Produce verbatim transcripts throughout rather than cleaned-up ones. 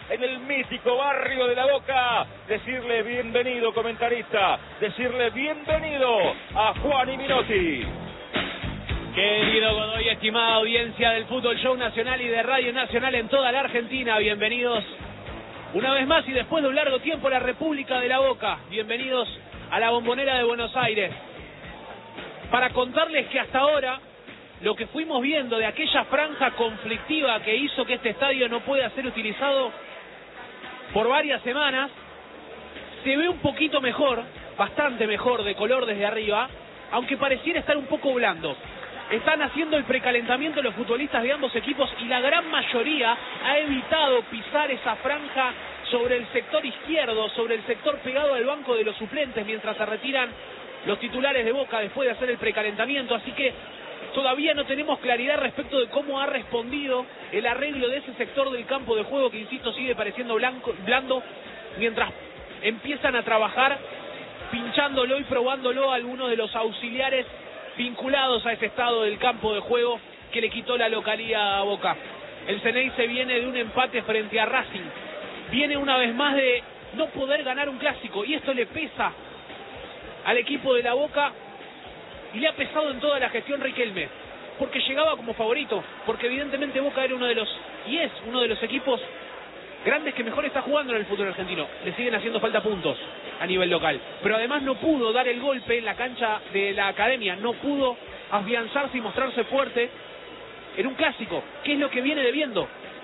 en el mítico barrio de La Boca. Decirle bienvenido, comentarista, decirle bienvenido a Juan y Minotti. Querido Godoy, estimada audiencia del Fútbol Show Nacional y de Radio Nacional en toda la Argentina, bienvenidos una vez más y después de un largo tiempo a la República de La Boca. Bienvenidos a la Bombonera de Buenos Aires. Para contarles que hasta ahora, lo que fuimos viendo de aquella franja conflictiva que hizo que este estadio no pueda ser utilizado por varias semanas, se ve un poquito mejor, bastante mejor de color desde arriba, aunque pareciera estar un poco blando. Están haciendo el precalentamiento los futbolistas de ambos equipos y la gran mayoría ha evitado pisar esa franja sobre el sector izquierdo, sobre el sector pegado al banco de los suplentes mientras se retiran los titulares de Boca después de hacer el precalentamiento. Así que todavía no tenemos claridad respecto de cómo ha respondido el arreglo de ese sector del campo de juego que, insisto, sigue pareciendo blanco, blando mientras empiezan a trabajar pinchándolo y probándolo a algunos de los auxiliares vinculados a ese estado del campo de juego que le quitó la localía a Boca. El Ceneice viene de un empate frente a Racing, viene una vez más de no poder ganar un clásico y esto le pesa al equipo de la Boca y le ha pesado en toda la gestión Riquelme, porque llegaba como favorito, porque evidentemente Boca era uno de los, y es uno de los equipos grandes que mejor está jugando en el fútbol argentino. Le siguen haciendo falta puntos a nivel local, pero además no pudo dar el golpe en la cancha de la Academia, no pudo afianzarse y mostrarse fuerte en un clásico, que es lo que viene debiendo.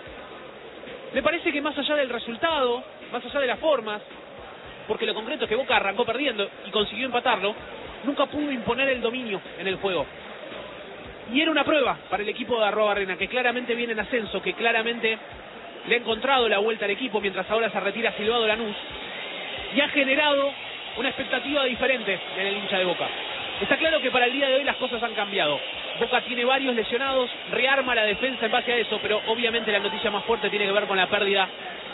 Me parece que más allá del resultado, más allá de las formas, porque lo concreto es que Boca arrancó perdiendo y consiguió empatarlo, nunca pudo imponer el dominio en el juego. Y era una prueba para el equipo de Arrobarrena, que claramente viene en ascenso, que claramente le ha encontrado la vuelta al equipo mientras ahora se retira Silvado Lanús, y ha generado una expectativa diferente en el hincha de Boca. Está claro que para el día de hoy las cosas han cambiado. Boca tiene varios lesionados, rearma la defensa en base a eso, pero obviamente la noticia más fuerte tiene que ver con la pérdida,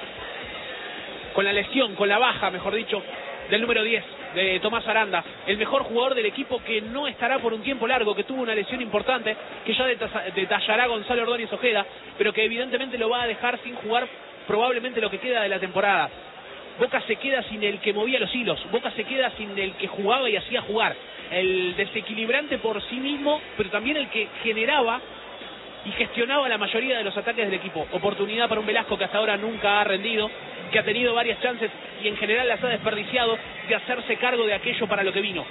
con la lesión, con la baja, mejor dicho, del número diez, de Tomás Aranda, el mejor jugador del equipo que no estará por un tiempo largo, que tuvo una lesión importante, que ya detallará Gonzalo Ordóñez Ojeda, pero que evidentemente lo va a dejar sin jugar probablemente lo que queda de la temporada. Boca se queda sin el que movía los hilos, Boca se queda sin el que jugaba y hacía jugar, el desequilibrante por sí mismo, pero también el que generaba y gestionaba la mayoría de los ataques del equipo. Oportunidad para un Velasco que hasta ahora nunca ha rendido, que ha tenido varias chances y en general las ha desperdiciado de hacerse cargo de aquello para lo que vino.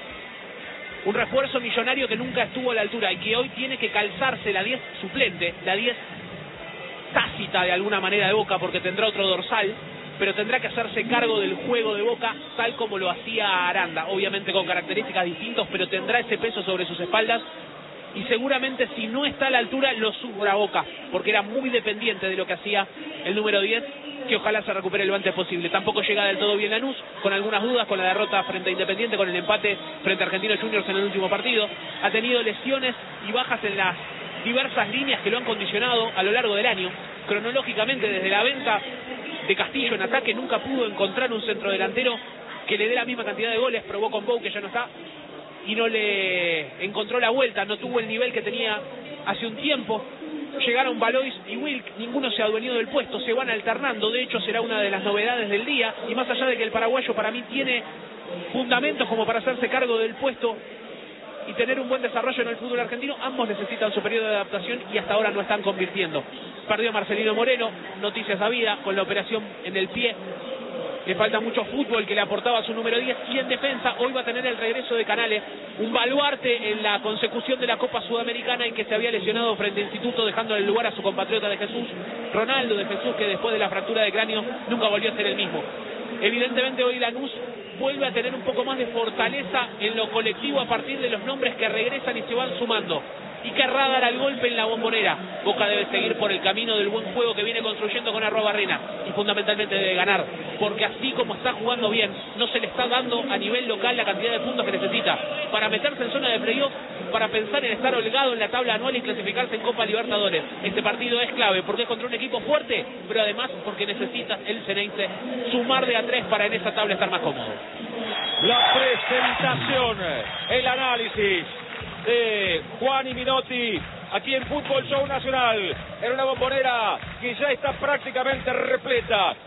Un refuerzo millonario que nunca estuvo a la altura y que hoy tiene que calzarse la diez suplente, la diez tácita de alguna manera de Boca, porque tendrá otro dorsal, pero tendrá que hacerse cargo del juego de Boca tal como lo hacía Aranda, obviamente con características distintas, pero tendrá ese peso sobre sus espaldas y seguramente si no está a la altura lo sufra Boca, porque era muy dependiente de lo que hacía el número diez, que ojalá se recupere lo antes posible. Tampoco llega del todo bien Lanús, con algunas dudas, con la derrota frente a Independiente, con el empate frente a Argentinos Juniors en el último partido. Ha tenido lesiones y bajas en las diversas líneas que lo han condicionado a lo largo del año. Cronológicamente, desde la venta de Castillo en ataque, nunca pudo encontrar un centrodelantero que le dé la misma cantidad de goles. Probó con Bou, que ya no está, y no le encontró la vuelta, no tuvo el nivel que tenía hace un tiempo. Llegaron Valois y Wilk, ninguno se ha adueñado del puesto, se van alternando, de hecho será una de las novedades del día, y más allá de que el paraguayo para mí tiene fundamentos como para hacerse cargo del puesto y tener un buen desarrollo en el fútbol argentino, ambos necesitan su periodo de adaptación y hasta ahora no están convirtiendo. Perdió Marcelino Moreno, noticias sabidas, con la operación en el pie. Le falta mucho fútbol que le aportaba su número diez, y en defensa hoy va a tener el regreso de Canales, un baluarte en la consecución de la Copa Sudamericana en que se había lesionado frente a Instituto, dejando el lugar a su compatriota de Jesús, Ronaldo de Jesús, que después de la fractura de cráneo nunca volvió a ser el mismo. Evidentemente hoy Lanús vuelve a tener un poco más de fortaleza en lo colectivo a partir de los nombres que regresan y se van sumando. Y querrá dar al golpe en la Bombonera. Boca debe seguir por el camino del buen juego que viene construyendo con Arrobarrena y fundamentalmente debe ganar, porque así como está jugando bien, no se le está dando a nivel local la cantidad de puntos que necesita para meterse en zona de playoff, para pensar en estar holgado en la tabla anual y clasificarse en Copa Libertadores. Este partido es clave porque es contra un equipo fuerte, pero además porque necesita el Ceneice sumar de a tres para en esa tabla estar más cómodo. La presentación, el análisis de Juan y Minotti aquí en Fútbol Show Nacional, en una Bombonera que ya está prácticamente repleta.